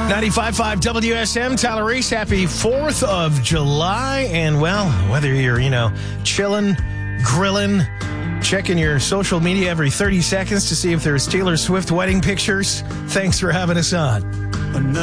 95.5 WSM, Tyler Reese, happy 4th of July. And, well, whether you're, chilling, grilling, checking your social media every 30 seconds to see if there's Taylor Swift wedding pictures, thanks for having us on.